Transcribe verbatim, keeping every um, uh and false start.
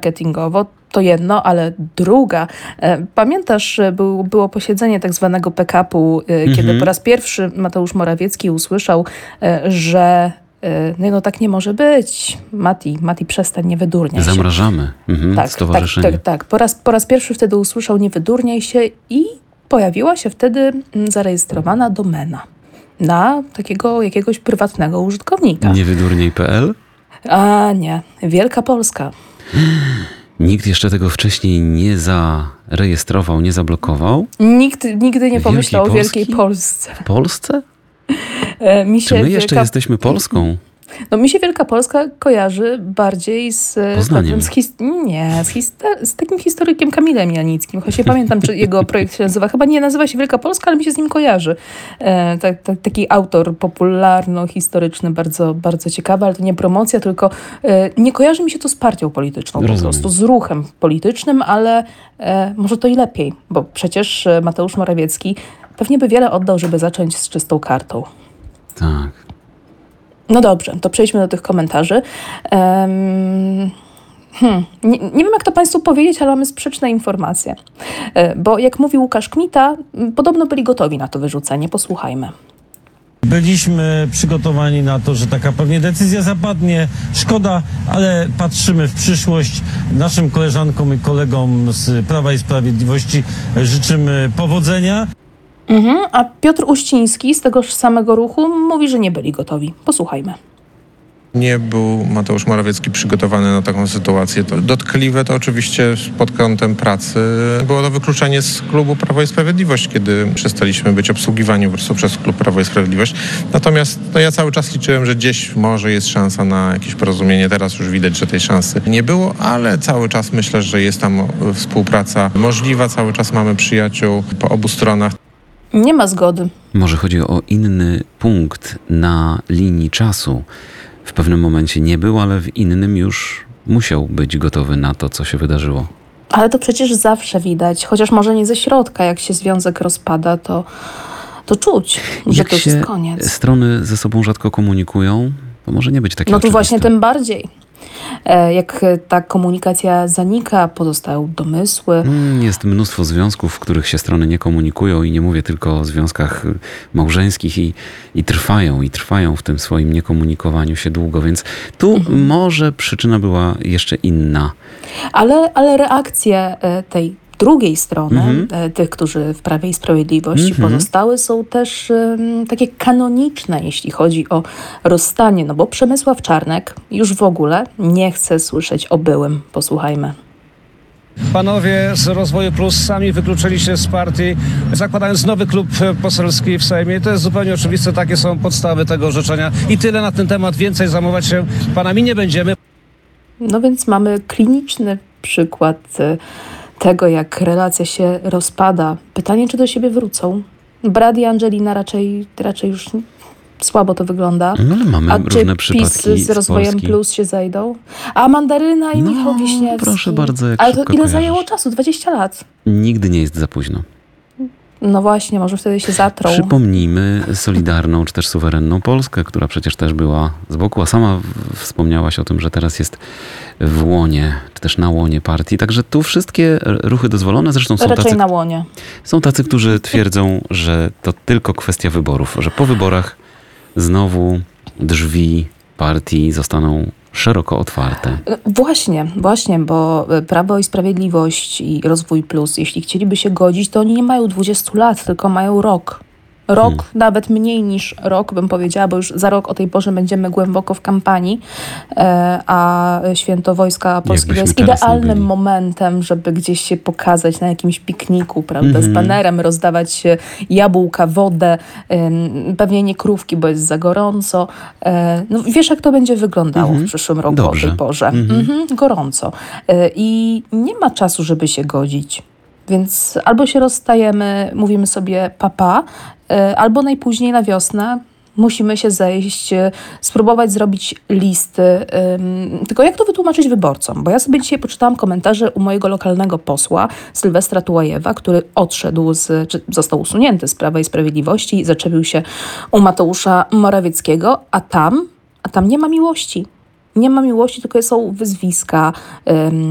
marketingowo. To jedno, ale druga. Pamiętasz, był, było posiedzenie tak zwanego P K P-u, mhm. kiedy po raz pierwszy Mateusz Morawiecki usłyszał, że no, no tak nie może być. Mati, Mati, przestań, nie wydurniaj się. Zamrażamy mhm, tak, stowarzyszenie. Tak, tak, tak. Po raz, po raz pierwszy wtedy usłyszał nie wydurniaj się i pojawiła się wtedy zarejestrowana domena na takiego jakiegoś prywatnego użytkownika. Niewydurniej kropka p l? A nie, Wielka Polska. Nikt jeszcze tego wcześniej nie zarejestrował, nie zablokował? Nikt nigdy nie pomyślał Wielkiej o Wielkiej Polsce. W Polsce? E, mi się Czy my jeszcze Wielka... jesteśmy Polską? No mi się Wielka Polska kojarzy bardziej z... Poznaniem. Z his... Nie, z, hister... z takim historykiem Kamilem Janickim. Choć nie pamiętam, czy jego projekt się nazywa. Chyba nie nazywa się Wielka Polska, ale mi się z nim kojarzy. E, tak, tak, taki autor popularno-historyczny, bardzo, bardzo ciekawy, ale to nie promocja, tylko e, nie kojarzy mi się to z partią polityczną po Rozumiem. prostu, z ruchem politycznym, ale e, może to i lepiej, bo przecież Mateusz Morawiecki pewnie by wiele oddał, żeby zacząć z czystą kartą. Tak. No dobrze, to przejdźmy do tych komentarzy. Um, hmm, nie, nie wiem, jak to Państwu powiedzieć, ale mamy sprzeczne informacje. E, bo jak mówi Łukasz Kmita, podobno byli gotowi na to wyrzucenie. Posłuchajmy. Byliśmy przygotowani na to, że taka pewnie decyzja zapadnie. Szkoda, ale patrzymy w przyszłość. Naszym koleżankom i kolegom z Prawa i Sprawiedliwości życzymy powodzenia. Mhm, a Piotr Uściński z tegoż samego ruchu mówi, że nie byli gotowi. Posłuchajmy. Nie był Mateusz Morawiecki przygotowany na taką sytuację. To dotkliwe to oczywiście pod kątem pracy było to wykluczenie z klubu Prawo i Sprawiedliwość, kiedy przestaliśmy być obsługiwani po prostu przez klub Prawo i Sprawiedliwość. Natomiast no, ja cały czas liczyłem, że gdzieś może jest szansa na jakieś porozumienie. Teraz już widać, że tej szansy nie było, ale cały czas myślę, że jest tam współpraca możliwa. Cały czas mamy przyjaciół po obu stronach. Nie ma zgody. Może chodzi o inny punkt na linii czasu. W pewnym momencie nie był, ale w innym już musiał być gotowy na to, co się wydarzyło. Ale to przecież zawsze widać, chociaż może nie ze środka, jak się związek rozpada, to, to czuć, że Jak to już się jest koniec. strony ze sobą rzadko komunikują, to może nie być takie No tu oczywiste. właśnie tym bardziej. E, Jak ta komunikacja zanika, pozostają domysły. Mm, Jest mnóstwo związków, w których się strony nie komunikują i nie mówię tylko o związkach małżeńskich i, i trwają, i trwają w tym swoim niekomunikowaniu się długo, więc tu mhm. może przyczyna była jeszcze inna. Ale, ale reakcje e, tej drugiej strony, Mhm. e, tych, którzy w Prawie i Sprawiedliwości Mhm. pozostałe, są też e, takie kanoniczne, jeśli chodzi o rozstanie. No bo Przemysław Czarnek już w ogóle nie chce słyszeć o byłym. Posłuchajmy. Panowie z Rozwoju Plus sami wykluczyli się z partii, zakładając nowy klub poselski w Sejmie. To jest zupełnie oczywiste, takie są podstawy tego orzeczenia. I tyle na ten temat, więcej zajmować się panami nie będziemy. No więc mamy kliniczny przykład e, tego, jak relacja się rozpada. Pytanie, czy do siebie wrócą? Brad i Angelina raczej, raczej już słabo to wygląda. No ale mamy A różne czy przypadki PiS z Rozwojem Polski. Plus się zejdą? A Mandaryna i No, Michał Wiśniewski. proszę bardzo, jak Ale to szybko ile kojarzysz. zajęło czasu? dwadzieścia lat. Nigdy nie jest za późno. No właśnie, może wtedy się zatrą. Przypomnijmy Solidarną czy też suwerenną Polskę, która przecież też była z boku, a sama w- wspomniałaś o tym, że teraz jest w łonie, czy też na łonie partii. Także tu wszystkie ruchy dozwolone. Zresztą są Raczej tacy, na łonie. są tacy, którzy twierdzą, że to tylko kwestia wyborów, że po wyborach znowu drzwi partii zostaną szeroko otwarte. Właśnie, właśnie, bo Prawo i Sprawiedliwość i Rozwój Plus, jeśli chcieliby się godzić, to oni nie mają dwudziestu lat, tylko mają rok. Rok, Hmm. nawet mniej niż rok, bym powiedziała, bo już za rok o tej porze będziemy głęboko w kampanii, e, a Święto Wojska Polskiego Jakbyśmy jest teraz nie idealnym byli. momentem, żeby gdzieś się pokazać na jakimś pikniku, prawda, z Mhm. banerem, rozdawać e, jabłka, wodę, em, pewnie nie krówki, bo jest za gorąco. E, no wiesz, jak to będzie wyglądało Mhm. w przyszłym roku Dobrze. o tej porze. Mhm. Mhm, gorąco. E, I nie ma czasu, żeby się godzić. Więc albo się rozstajemy, mówimy sobie papa, e, albo najpóźniej na wiosnę musimy się zejść, e, spróbować zrobić listy. Ym, Tylko jak to wytłumaczyć wyborcom? Bo ja sobie dzisiaj poczytałam komentarze u mojego lokalnego posła Sylwestra Tułajewa, który odszedł, z, czy został usunięty z Prawa i Sprawiedliwości i zaczepił się u Mateusza Morawieckiego, a tam, a tam nie ma miłości. Nie ma miłości, tylko są wyzwiska, ym,